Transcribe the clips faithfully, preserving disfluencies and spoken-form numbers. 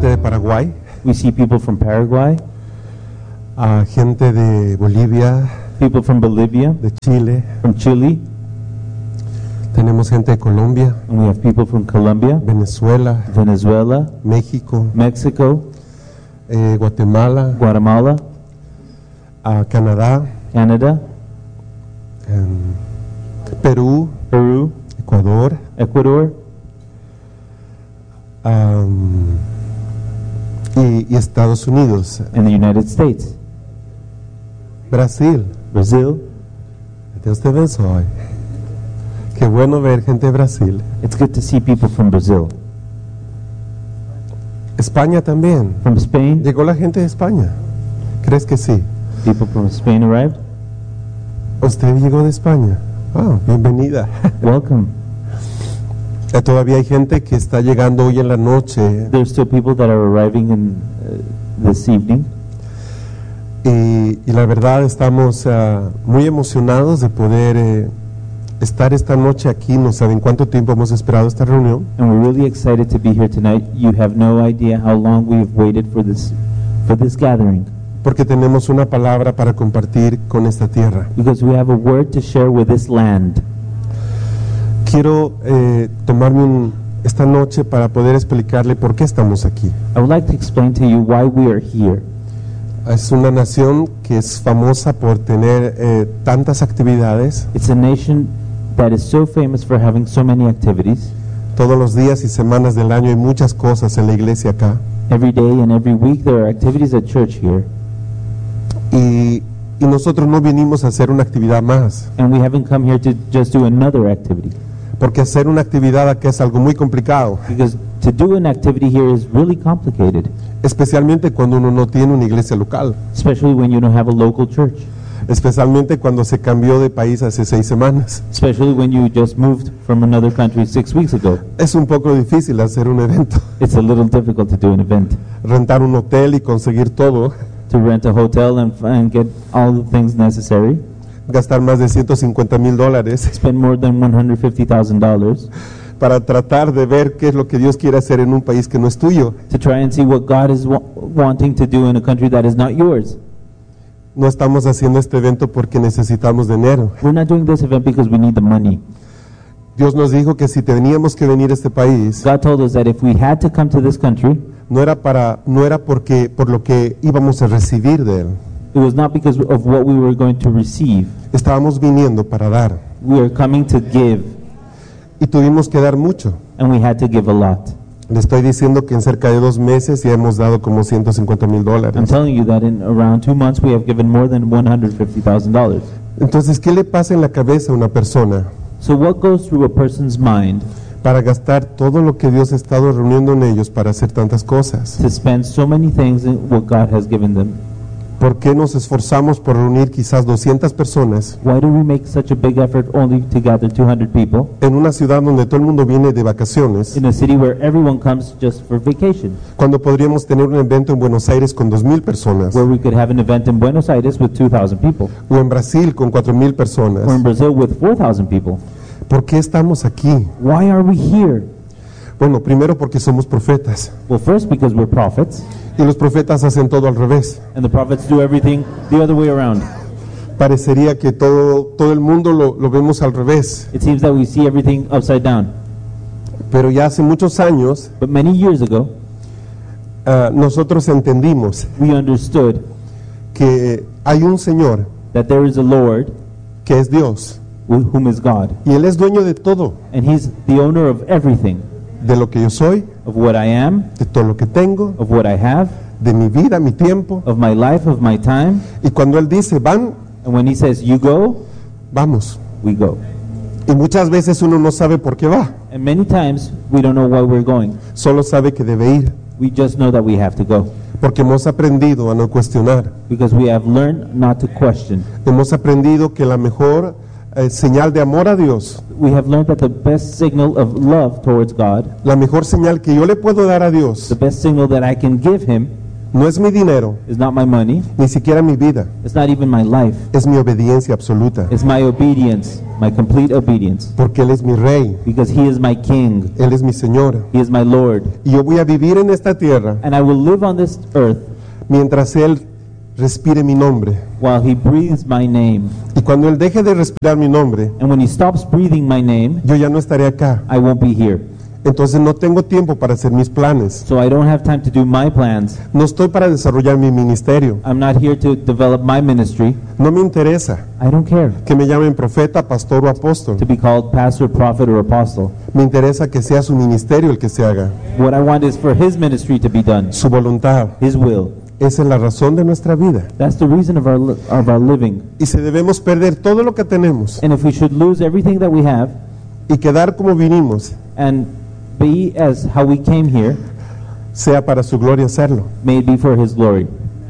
gente de Paraguay, We see people from Paraguay, a gente de Bolivia, people from Bolivia, de Chile, from Chile, tenemos gente de Colombia, and we have people from Colombia, Venezuela, Venezuela, México, Mexico, eh, Guatemala, Guatemala, a Canadá, Canada, em, Perú, Peru, Ecuador, Ecuador, am, y, y Estados Unidos, and the United States, Brasil. Brazil. Dios te bendiga. Qué bueno ver gente de Brasil. It's good to see people from Brazil. España también. From Spain, Llegó la gente de España. ¿Crees que sí? people from Spain arrived. Usted llegó de España. Ah, bienvenida. Welcome. Eh, Todavía hay gente que está llegando hoy en la noche There's still people that are arriving in uh, this evening, y, y la verdad estamos ah, muy emocionados de poder eh, estar esta noche aquí. No saben cuánto tiempo hemos esperado esta reunión. and we're really excited to be here tonight. You have no idea how long we have waited for this for this gathering, Porque tenemos una palabra para compartir con esta tierra. because we have a word to share with this land. Quiero eh, tomarme un- esta noche para poder explicarle por qué estamos aquí. I would like to explain to you why we are here. Es una nación que es famosa por tener eh, tantas actividades It's a nation that is so famous for having so many activities. todos los días y semanas del año. Hay muchas cosas en la iglesia acá. Every day and every week there are activities at church here, Y, y nosotros no vinimos a hacer una actividad más, and we haven't come here to just do another activity, porque hacer una actividad acá es algo muy complicado, because to do an activity here is really complicated, especialmente cuando uno no tiene una iglesia local, especially when you don't have a local church, especialmente cuando se cambió de país hace seis semanas. especially when you just moved from another country six weeks ago. Es un poco difícil hacer un evento, It's a little difficult to do an event, rentar un hotel y conseguir todo, to rent a hotel and, and get all the things necessary, gastar más de ciento cincuenta mil dólares spend more than one hundred fifty thousand dollars para tratar de ver qué es lo que Dios quiere hacer en un país que no es tuyo. to try and see what God is wa- wanting to do in a country that is not yours. No estamos haciendo este evento porque necesitamos dinero. We're not doing this event because we need the money. Dios nos dijo que si teníamos que venir a este país, God told us that if we had to come to this country, no era para, no era porque por lo que íbamos a recibir de él. it was not because of what we were going to receive. Estábamos viniendo para dar We are coming to give, y tuvimos que dar mucho. and we had to give a lot. Le estoy diciendo que en cerca de dos meses ya hemos dado como ciento cincuenta mil I'm dólares. telling you that in around two months we have given more than one hundred fifty thousand dollars. Entonces, ¿qué le pasa en la cabeza a una persona So what goes through a person's mind para gastar todo lo que Dios ha estado reuniendo en ellos para hacer tantas cosas? to spend so many things in what God has given them? ¿Por qué nos esforzamos por reunir quizás doscientas personas Why do we make such a big effort only to gather two hundred people en una ciudad donde todo el mundo viene de vacaciones, in a city where everyone comes just for vacation, cuando podríamos tener un evento en Buenos Aires con dos mil personas, where we could have an event in Buenos Aires with two thousand people, o en Brasil con cuatro mil or in personas? Brazil with four thousand people? ¿Por qué estamos aquí? Why are we here? Bueno, primero porque somos profetas, Well, first because we're prophets, y los profetas hacen todo al revés. and the prophets do everything the other way around. Parecería que todo, todo el mundo lo, lo vemos al revés, It seems that we see everything upside down. pero ya hace muchos años But many years ago, ah, nosotros entendimos we understood que hay un Señor that there is a Lord, que es Dios, wh- whom is God, y Él es dueño de todo, and He's the owner of everything, de lo que yo soy, of what I am, de todo lo que tengo, of what I have, de mi vida, mi tiempo. of my life, of my time. Y cuando Él dice, van, And when He says, you go, vamos. we go. Y muchas veces uno no sabe por qué va, And many times we don't know why we're going. solo sabe que debe ir, We just know that we have to go, porque hemos aprendido a no cuestionar. because we have learned not to question. Hemos aprendido que la mejor eh, señal de amor a Dios, We have learned that the best signal of love towards God, la mejor señal que yo le puedo dar a Dios, the best signal that I can give Him, No es mi dinero, It's not my money. ni siquiera mi vida, It's not even my life. es mi obediencia absoluta, It's my obedience, my complete obedience. porque Él es mi Rey, Because He is my King. Él es mi Señor, He is my Lord. y yo voy a vivir en esta tierra And I will live on this earth mientras Él respire mi nombre. while He breathes my name. Y cuando Él deje de respirar mi nombre, And when He stops breathing my name, yo ya no estaré acá. I won't be here. Entonces no tengo tiempo para hacer mis planes. So I don't have time to do my plans. No estoy para desarrollar mi ministerio. I'm not here to develop my ministry. No me interesa I don't care que me llamen profeta, pastor o apóstol. to be called pastor, prophet, or apostle. Me interesa que sea su ministerio el que se haga, What I want is for His ministry to be done, su voluntad. His will. Esa es la razón de nuestra vida. That's the reason of our li- of our living. Y si debemos perder todo lo que tenemos And if we should lose everything that we have y quedar como vinimos, and be as how we came here, sea para su gloria hacerlo. may it be for His glory.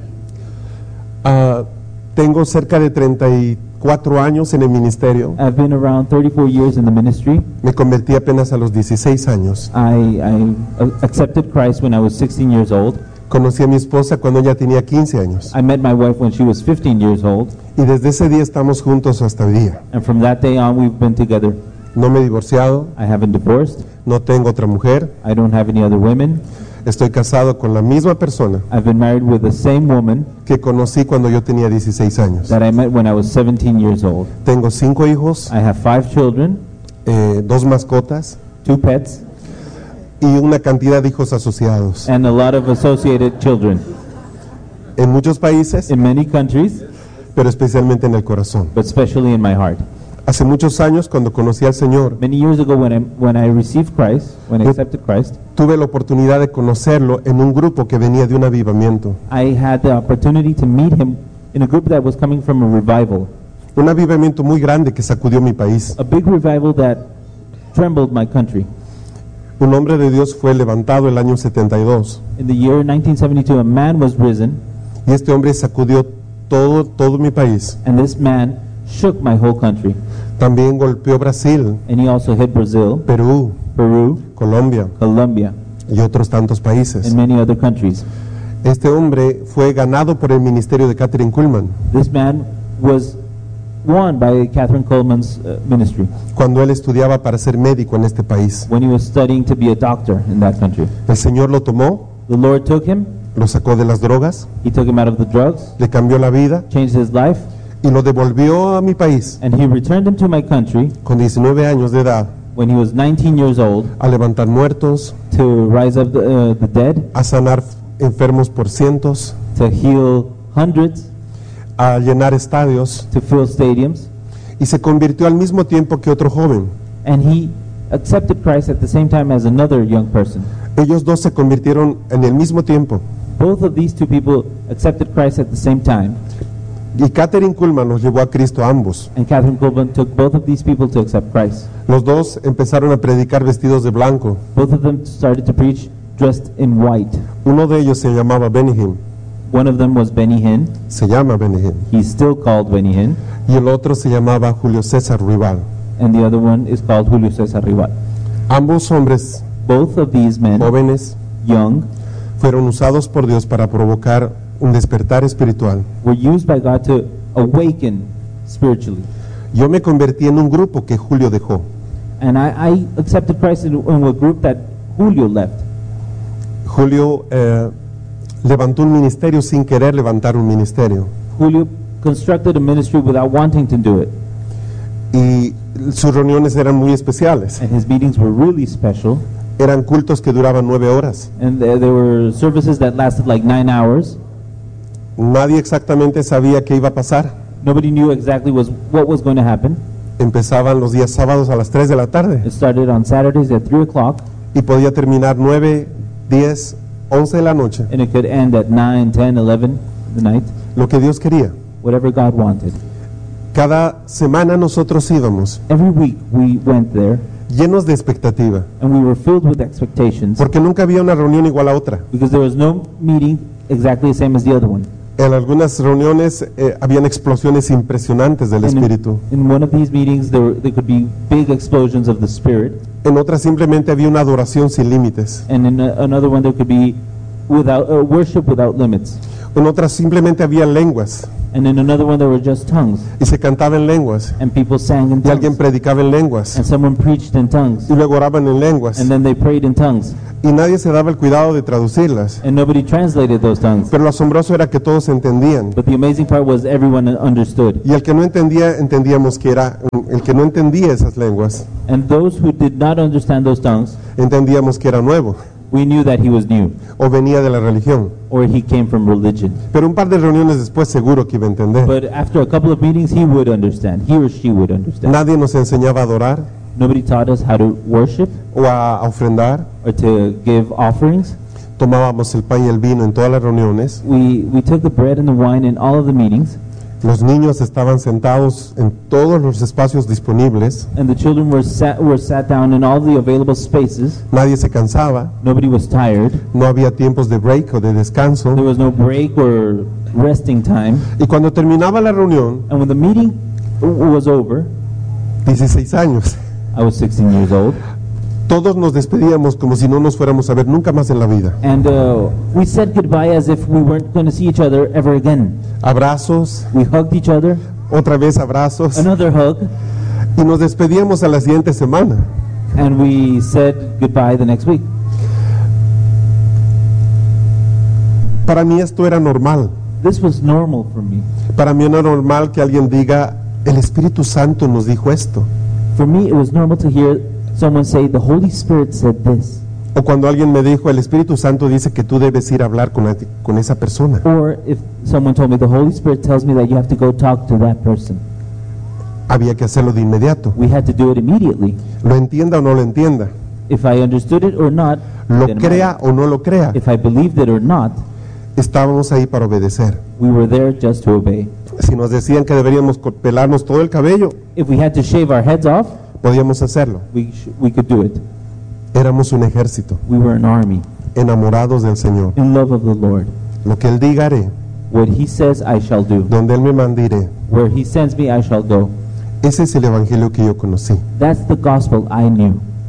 Ah, tengo cerca de treinta y cuatro años en el ministerio. I've been around thirty-four years in the ministry. Me convertí apenas a los dieciséis años. I, I uh, accepted Christ when I was sixteen years old. Conocí a mi esposa cuando ella tenía quince años. I met my wife when she was fifteen years old. Y desde ese día estamos juntos hasta hoy día. And from that day on, we've been together. No me he divorciado, I haven't divorced. no tengo otra mujer. I don't have any other women. Estoy casado con la misma persona I've been married with the same woman que conocí cuando yo tenía dieciséis años. that I met when I was seventeen years old. Tengo cinco hijos, I have five children, eh, dos mascotas two pets, y una cantidad de hijos asociados. and a lot of associated children En muchos países, in many countries, pero especialmente en el corazón. but especially in my heart. Hace muchos años, cuando conocí al Señor, Many years ago, when I, when I received Christ, when I accepted Christ, tuve la oportunidad de conocerlo en un grupo que venía de un avivamiento. I had the opportunity to meet him in a group that was coming from a revival, Un avivamiento muy grande que sacudió mi país. a big revival that trembled my country. Un hombre de Dios fue levantado el año setenta y dos In the year nineteen seventy-two, a man was risen, y este hombre sacudió todo, todo mi país. and this man shook my whole country. También golpeó Brasil, And he also hit Brazil, Perú, Peru, Colombia Colombia, y otros tantos países. and many other countries. Este hombre fue ganado por el ministerio de Catherine Kuhlman This man was won by Catherine Coleman's uh, ministry cuando él estudiaba para ser médico en este país. when he was studying to be a doctor in that country. El Señor lo tomó, The Lord took him, lo sacó de las drogas, He took him out of the drugs, le cambió la vida changed his life, y lo devolvió a mi país and He returned him to my country con diecinueve años de edad when he was nineteen years old a levantar muertos, to rise up the, uh, the dead, a sanar enfermos por cientos, to heal hundreds, a llenar estadios to fill stadiums, y se convirtió al mismo tiempo que otro joven. and he accepted Christ at the same time as another young person. Ellos dos se convirtieron en el mismo tiempo Both of these two people accepted Christ at the same time, y Catherine Kuhlman los llevó a Cristo a ambos. and Catherine Coleman took both of these people to accept Christ. Los dos empezaron a predicar vestidos de blanco. Both of them started to preach dressed in white. Uno de ellos se llamaba Benny Hinn, One of them was Benny Hinn. se llama Benny Hinn, He's still called Benny Hinn, y el otro se llamaba Julio César Rival. and the other one is called Julio Cesar Rival. Ambos hombres Both of these men, jóvenes young, fueron usados por Dios para provocar un despertar espiritual. were used by God to awaken spiritually. Yo me convertí en un grupo que Julio dejó. And I, I accepted Christ in, in a group that Julio left. Julio eh, levantó un ministerio sin querer levantar un ministerio. Julio constructed a ministry without wanting to do it, Y sus reuniones eran muy especiales. and his meetings were really special. Eran cultos que duraban nueve horas. And there, there were services that lasted like nine hours. Nadie exactamente sabía qué iba a pasar. Nobody knew exactly was what was going to happen. Empezaban los días sábados a las tres de la tarde It started on Saturdays at three o'clock, y podía terminar nueve, diez, once de la noche. and it could end at nine, ten, eleven the night, Lo que Dios quería. whatever God wanted. Cada semana nosotros íbamos Every week we went there, llenos de expectativa, and we were filled with expectations porque nunca había una reunión igual a otra. because there was no meeting exactly the same as the other one. En algunas reuniones eh, habían explosiones impresionantes del And Espíritu. in, in one of these meetings, there, were, there could be big explosions of the Spirit, En otras simplemente había una adoración sin límites. and in a, another one, there could be without uh, worship without limits. En otras simplemente había lenguas And in another one there were just tongues, y se cantaba en lenguas and people sang in y alguien tongues, predicaba en lenguas and someone preached in tongues, y luego oraban en lenguas and then they prayed in tongues, y nadie se daba el cuidado de traducirlas. and nobody translated those tongues. Pero lo asombroso era que todos entendían But the amazing part was everyone understood. y el que no entendía entendíamos que era el que no entendía esas lenguas And those who did not understand those tongues, entendíamos que era nuevo we knew that he was new, o venía de la religión. or he came from religion. Pero un par de reuniones después seguro que iba a entender. But after a couple of meetings, he would understand. He or she would understand. Nadie nos enseñaba a adorar Nobody taught us how to worship o a ofrendar. or to give offerings. Tomábamos el pan y el vino en todas las reuniones. We, we took the bread and the wine in all of the meetings, Los niños estaban sentados en todos los espacios disponibles. and the children were sat, were sat down in all the available spaces. Nadie se cansaba. Nobody was tired. No había tiempos de break o de descanso. There was no break or resting time. Y cuando terminaba la reunión, And when the meeting w- was over, dieciséis años, I was sixteen years old, todos nos despedíamos como si no nos fuéramos a ver nunca más en la vida. and uh, we said goodbye as if we weren't going to see each other ever again. Abrazos, We hugged each other, otra vez abrazos, another hug, y nos despedíamos a la siguiente semana. and we said goodbye the next week. Para mí esto era normal. This was normal for me. Para mí no era normal que alguien diga, el Espíritu Santo nos dijo esto. For me, it was normal to hear someone say, the Holy Spirit said this. O cuando alguien me dijo, el Espíritu Santo dice que tú debes ir a hablar con, la- con esa persona. Or if someone told me, the Holy Spirit tells me that you have to go talk to that person. Había que hacerlo de inmediato. We had to do it immediately. Lo entienda o no lo entienda. If I understood it or not, Lo didn't crea matter. o no lo crea. If I believed it or not, Estábamos ahí para obedecer. we were there just to obey. Si nos decían que deberíamos co- pelarnos todo el cabello, If we had to shave our heads off, podíamos hacerlo. we, sh- we could do it. Éramos un ejército, We were an army, enamorados del Señor. in love of the Lord. Lo que Él diga haré, What He says, I shall do. donde Él me mande iré. Where He sends me, I shall go. Ese es el evangelio que yo conocí. That's the gospel I knew.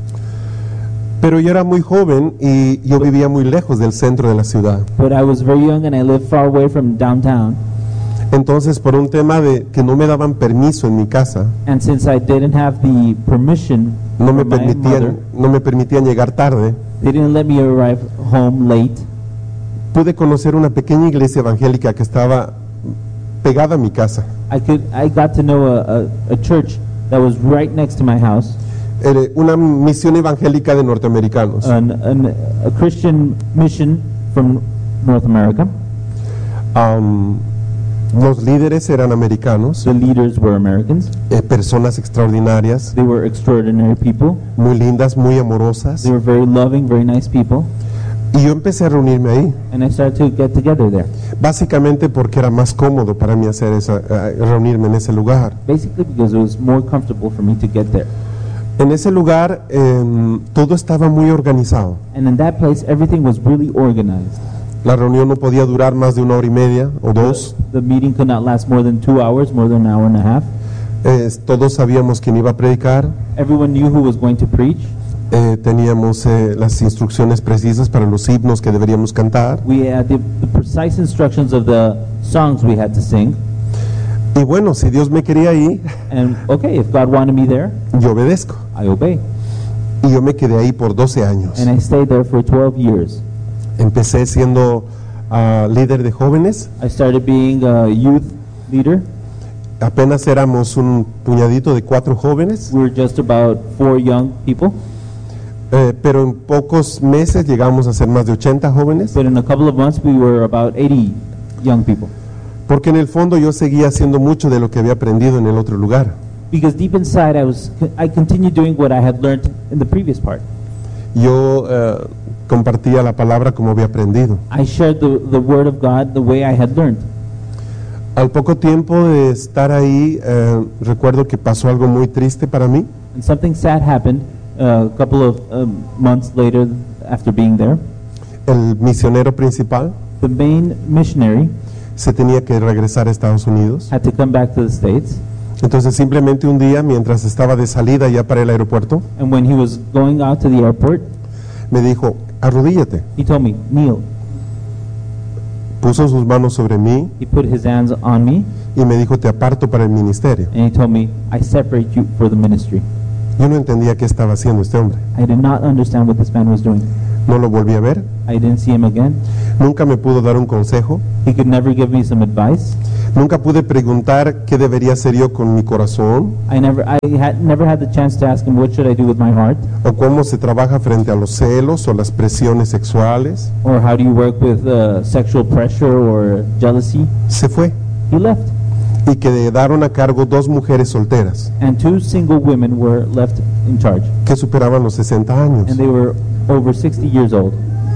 Pero yo era muy joven y yo vivía muy lejos del centro de la ciudad. But I was very young and I lived far away from downtown. Entonces, por un tema de que no me daban permiso en mi casa, And since I didn't have the permission no me from my mother, permitían, no me permitían llegar tarde, they didn't let me arrive home late. pude conocer una pequeña iglesia evangélica que estaba pegada a mi casa. I could I got to know a, a, a church that was right next to my house, Era una misión evangélica de norteamericanos. an, an, a Christian mission from North America. Am, los líderes eran americanos, The leaders were Americans. eh, personas extraordinarias, They were extraordinary people. muy lindas, muy amorosas. They were very loving, very nice people. Y yo empecé a reunirme ahí, And I started to get together there, básicamente porque era más cómodo para mí hacer esa, eh, reunirme en ese lugar. basically because it was more comfortable for me to get there. En ese lugar em, todo estaba muy organizado. And in that place, everything was really organized. La reunión no podía durar más de una hora y media o dos. The meeting could not last more than two hours, more than an hour and a half. Eh, todos sabíamos quién iba a predicar. Everyone knew who was going to preach. Eh, teníamos eh, las instrucciones precisas para los himnos que deberíamos cantar. We had the, the precise instructions of the songs we had to sing. Y bueno, si Dios me quería ahí, And okay, if God wanted me there, yo obedezco. I obey. Y yo me quedé ahí por doce años. And I stayed there for twelve years. Empecé siendo ah, líder de jóvenes. I started being a youth leader. Apenas éramos un puñadito de cuatro jóvenes. We were just about four young people. Eh, pero en pocos meses llegamos a ser más de ochenta jóvenes. But in a couple of months, we were about eighty young people. Porque en el fondo yo seguía haciendo mucho de lo que había aprendido en el otro lugar. Because deep inside, I was I continued doing what I had learned in the previous part. Yo eh, compartía la palabra como había aprendido. I shared the, the word of God the way I had learned. Al poco tiempo de estar ahí, eh, recuerdo que pasó algo muy triste para mí. And something sad happened uh, a couple of um, months later after being there. El misionero principal The main missionary se tenía que regresar a Estados Unidos. had to come back to the States. Entonces simplemente un día, mientras estaba de salida ya para el aeropuerto, And when he was going out to the airport, me dijo, arrodíllate. he told me, kneel. puso sus manos sobre mí He put his hands on me, y me dijo, te aparto para el ministerio. and he told me, I separate you for the ministry. Yo no entendía qué estaba haciendo este hombre. I did not understand what this man was doing. No lo volví a ver. I didn't see him again. Nunca me pudo dar un consejo. He could never give me some advice. Nunca pude preguntar qué debería hacer yo con mi corazón I never, I had never had the chance to ask him, what should I do with my heart? o cómo se trabaja frente a los celos o las presiones sexuales. Or how do you work with uh, sexual pressure or jealousy? Se fue He left. y quedaron a cargo dos mujeres solteras And two single women were left in charge. que superaban los sesenta años. And they were over sixty years old.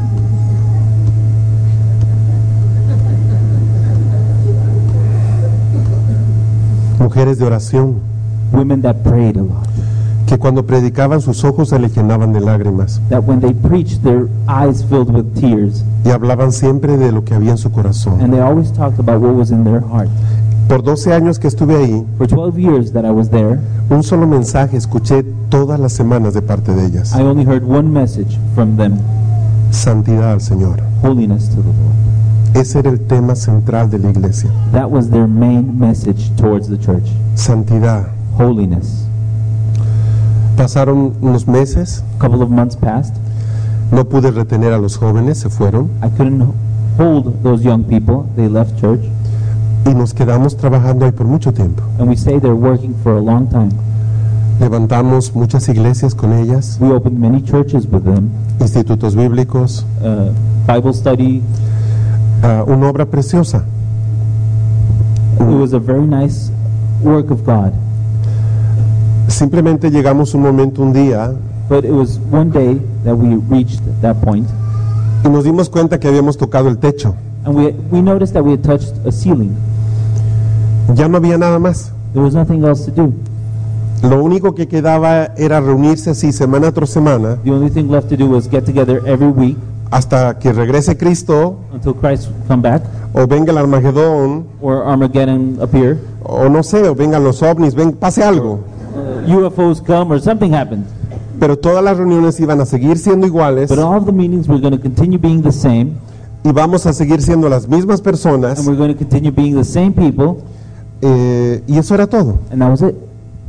Mujeres de oración Women that prayed a lot. que cuando predicaban sus ojos se le llenaban de lágrimas That when they preached, their eyes filled with tears. y hablaban siempre de lo que había en su corazón. And they always talked about what was in their heart. Por doce años que estuve ahí, For twelve years that I was there, un solo mensaje escuché todas las semanas de parte de ellas. I only heard one message from them: Santidad al Señor. holiness to the Lord. Ese era el tema central de la iglesia. That was their main message towards the church. Santidad. Holiness. Pasaron unos meses, A couple of months passed. no pude retener a los jóvenes, se fueron I couldn't hold those young people. They left church. y nos quedamos trabajando ahí por mucho tiempo. And we stayed there working for a long time. Levantamos muchas iglesias con ellas, We opened many churches with them. institutos bíblicos, Uh, Bible study. ah, una obra preciosa. It was a very nice work of God. Simplemente llegamos un momento, un día, But it was one day that we reached that point, y nos dimos cuenta que habíamos tocado el techo. and we we noticed that we had touched a ceiling. Ya no había nada más. There was nothing else to do. Lo único que quedaba era reunirse así semana tras semana The only thing left to do was get together every week hasta que regrese Cristo until Christ would come back, o venga el Armagedón or Armageddon appear, o no sé, o vengan los ovnis, ven, pase algo. uh, U F Os come, or something happened. Pero todas las reuniones iban a seguir siendo iguales But all of the meetings were going to continue being the same, y vamos a seguir siendo las mismas personas, and we're going to continue being the same people, eh, y eso era todo. and that was it.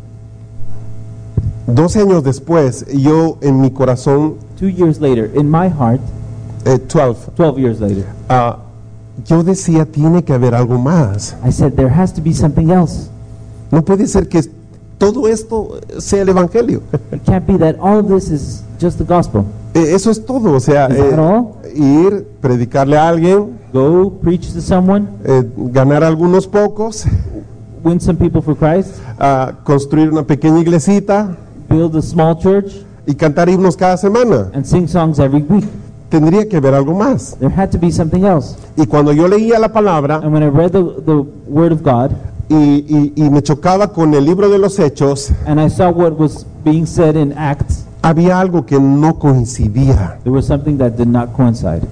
doce años después, yo en mi corazón, Two years later, in my heart, eh, doce, twelve years later, ah, yo decía, tiene que haber algo más. I said, there has to be something else. No puede ser que todo esto sea el Evangelio. It can't be that all of this is just the gospel. Eh, Eso es todo, o sea, Is that eh, all? ir, predicarle a alguien, Go preach to someone, eh, ganar algunos pocos, win some people for Christ, ah, construir una pequeña iglesita build a small church, y cantar himnos cada semana. and sing songs every week. Tendría que haber algo más. There had to be something else. Y cuando yo leía la palabra And when I read the, the Word of God, y, y- y me chocaba con el libro de los Hechos, and I saw what was being said in Acts, había algo que no coincidía. there was something that did not coincide.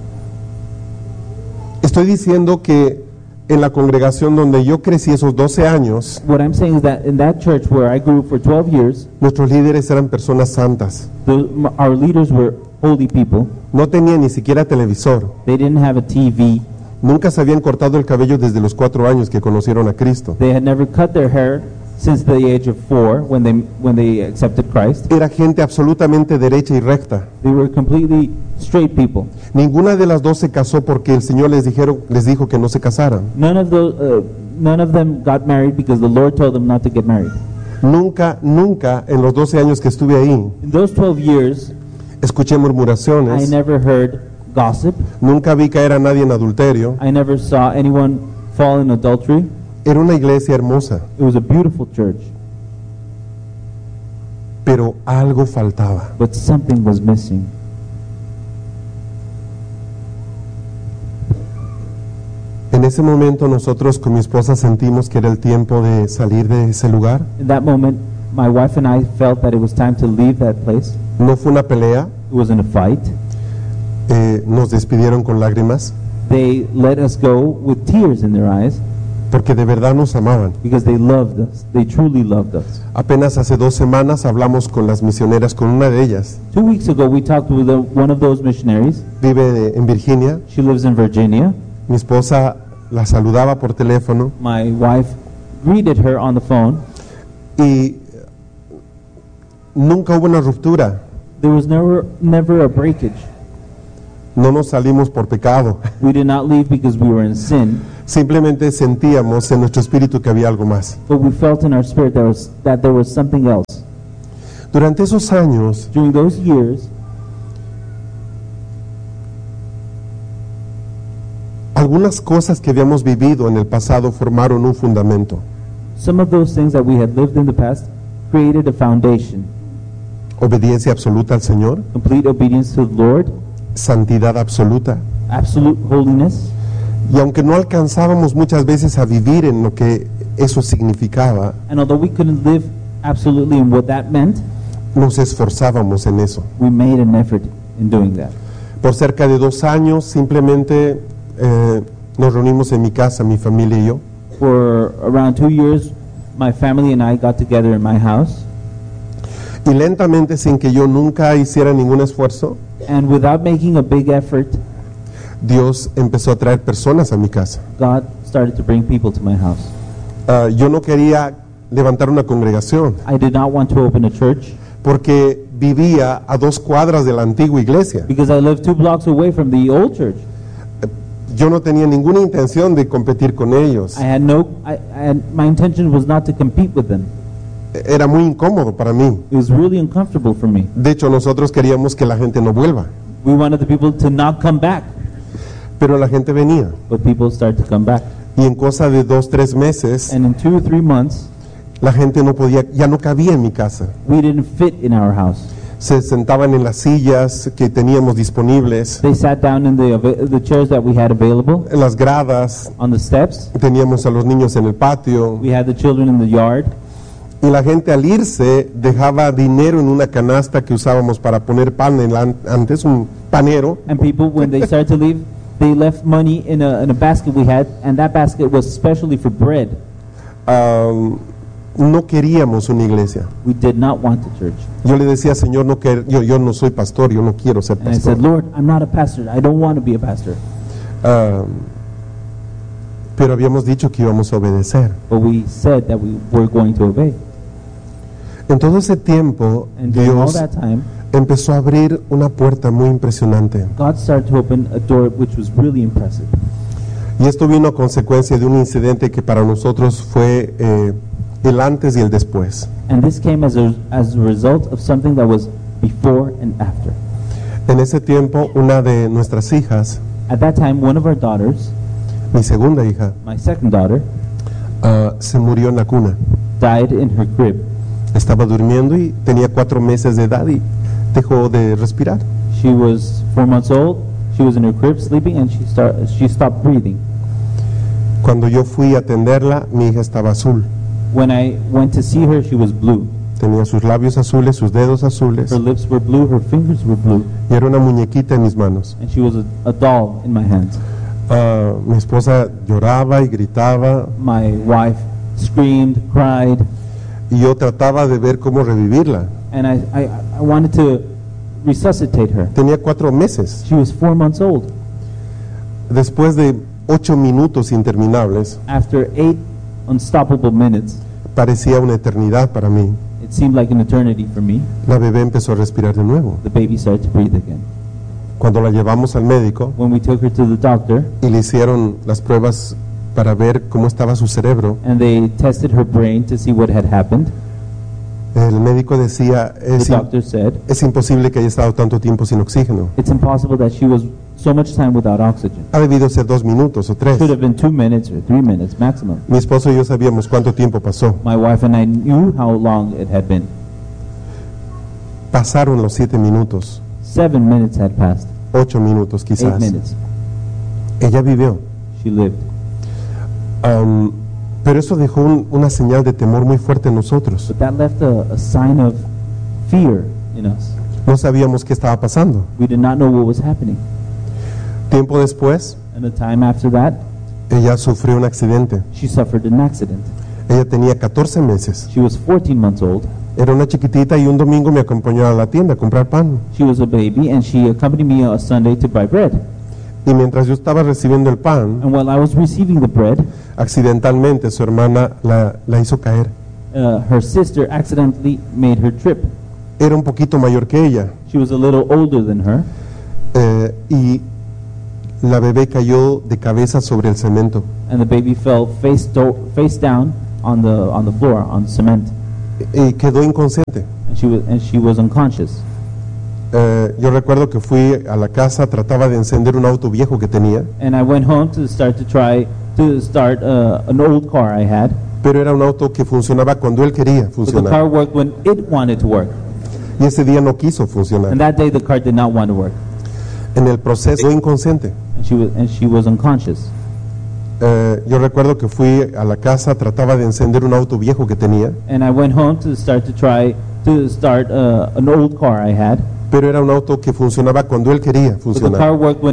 Estoy diciendo que en la congregación donde yo crecí esos doce años, What I'm saying is that in that church where I grew for twelve years, nuestros líderes eran personas santas. the, our leaders were holy people. No tenían ni siquiera televisor. They didn't have a T V. Nunca se habían cortado el cabello desde los cuatro años que conocieron a Cristo. They had never cut their hair since the age of four when they when they accepted Christ. Era gente absolutamente derecha y recta. They were completely straight people. Ninguna de las dos se casó porque el Señor les dijeron, les dijo que no se casaran. None of those, uh, none of them got married because the Lord told them not to get married. Nunca, nunca en los doce años que estuve ahí In those twelve years, escuché I murmuraciones, never heard gossip. nunca vi caer a nadie en adulterio. I never saw anyone fall in adultery. Era una iglesia hermosa, It was a beautiful church, pero algo faltaba. but something was missing. En ese momento nosotros con mi esposa sentimos que era el tiempo de salir de ese lugar. In that moment, my wife and I felt that it was time to leave that place. No fue una pelea, It wasn't a fight. eh, nos despidieron con lágrimas, They let us go with tears in their eyes porque de verdad nos amaban. because they loved us. They truly loved us. Apenas hace dos semanas hablamos con las misioneras, con una de ellas. Two weeks ago, we talked with a, one of those missionaries. Vive de- en Virginia. She lives in Virginia. mi esposa la saludaba por teléfono My wife greeted her on the phone. y nunca hubo una ruptura. There was never never a breakage. No nos salimos por pecado. We did not leave because we were in sin, Simplemente sentíamos en nuestro espíritu que había algo más. but we felt in our spirit there was, that there was something else. Durante esos años, During those years, algunas cosas que habíamos vivido en el pasado formaron un fundamento. some of those things that we had lived in the past created a foundation. Obediencia absoluta al Señor, Complete obedience to the Lord, santidad absoluta. absolute holiness. Y aunque no alcanzábamos muchas veces a vivir en lo que eso significaba, And although we couldn't live absolutely in what that meant, nos esforzábamos en eso. we made an effort in doing that. Por cerca de dos años simplemente eh, nos reunimos en mi casa, mi familia y yo, For around two years, my family and I got together in my house, y lentamente, sin que yo nunca hiciera ningún esfuerzo, and without making a big effort, Dios empezó a traer personas a mi casa. God started to bring people to my house. Ah, yo no quería levantar una congregación I did not want to open a church porque vivía a dos cuadras de la antigua iglesia. because I lived two blocks away from the old church. Yo no tenía ninguna intención de competir con ellos. I had no, I, I had, my intention was not to compete with them. Era muy incómodo para mí. It was really uncomfortable for me. De hecho, nosotros queríamos que la gente no vuelva, We wanted the people to not come back, pero la gente venía. but people started to come back. Y en cosa de dos, tres meses, And in two or three months, la gente no podía, ya no cabía en mi casa. we didn't fit in our house. Se sentaban en las sillas que teníamos disponibles, They sat down in the, ava- the chairs that we had available, en las gradas, on the steps. teníamos a los niños en el patio, We had the children in the yard. y la gente al irse dejaba dinero en una canasta que usábamos para poner pan en la, antes, un panero, And people, when they started to leave, they left money in a, in a basket we had, and that basket was specially for bread. um, no queríamos una iglesia. We did not want a church. Yo le decía, Señor, no que, yo, yo no soy pastor, yo no quiero ser And I pastor. said, Lord, I'm not a pastor. I don't want to be a pastor. Um, pero habíamos dicho que íbamos a obedecer. But we said that we were going to obey. En todo ese tiempo, And during all Dios that time, empezó a abrir una puerta muy impresionante. God started to open a door which was really impressive. Y esto vino a consecuencia de un incidente que para nosotros fue eh, el antes y el después. And this came as a, as a result of something that was before and after. En ese tiempo, una de nuestras hijas, At that time, one of our daughters, mi segunda hija, my second daughter, ah, se murió en la cuna. died in her crib. Estaba durmiendo y tenía cuatro meses de edad y dejó de respirar. She was four months old. She was in her crib sleeping, and she start, she stopped breathing. Cuando yo fui a atenderla, mi hija estaba azul. When I went to see her, she was blue. Tenía sus labios azules, sus dedos azules, Her lips were blue, her fingers were blue, y era una muñequita en mis manos. and she was a, a doll in my hands. Ah, mi esposa lloraba y gritaba, My wife screamed, cried, y yo trataba de ver cómo revivirla. and I, I, I wanted to resuscitate her. Tenía cuatro meses. She was four months old. Después de ocho minutos interminables, After eight unstoppable minutes, parecía una eternidad para mí, it seemed like an eternity for me, la bebé empezó a respirar de nuevo. the baby started to breathe again. Cuando la llevamos al médico When we took her to the doctor, y le hicieron las pruebas para ver cómo estaba su cerebro, and they tested her brain to see what had happened, el médico decía, the es, doctor said, es imposible que haya estado tanto tiempo sin oxígeno. it's impossible that she was so much time without oxygen. Ha debido ser dos minutos o tres. Should have been two minutes or three minutes maximum. Mi esposo y yo sabíamos cuánto tiempo pasó. My wife and I knew how long it had been. Pasaron los siete minutos, Seven minutes had passed. ocho minutos Eight quizás. minutes. Ella vivió. She lived. Um, pero eso dejó un- una señal de temor muy fuerte en nosotros. But that left a, a sign of fear in us. No sabíamos qué estaba pasando. We did not know what was happening. Tiempo después, And the time after that, ella sufrió un accidente. she suffered an accident. Ella tenía catorce meses. She was fourteen months old. Era una chiquitita y un domingo me acompañó a la tienda a comprar pan. She was a baby, and she accompanied me on a Sunday to buy bread. Y mientras yo estaba recibiendo el pan, And while I was receiving the bread, accidentalmente su hermana la, la hizo caer. uh, her sister accidentally made her trip. Era un poquito mayor que ella, She was a little older than her, eh, y la bebé cayó de cabeza sobre el cemento. and the baby fell face, do- face down on the, on the floor, on cement. Y quedó inconsciente. And she was, and she was unconscious. Eh, yo recuerdo que fui a la casa, trataba de encender un auto viejo que tenía, And I went home to start to try to start uh, an old car I had. pero era un auto que funcionaba cuando él quería But the car funcionar. worked when it wanted to work. Y ese día no quiso funcionar. And that day the car did not want to work. En el proceso quedó inconsciente. And she was, and she was unconscious. Eh, yo recuerdo que fui a la casa, trataba de encender un auto viejo que tenía, And I went home to start to try to start uh, an old car I had. pero era un auto que funcionaba cuando él quería But the car funcionar. worked when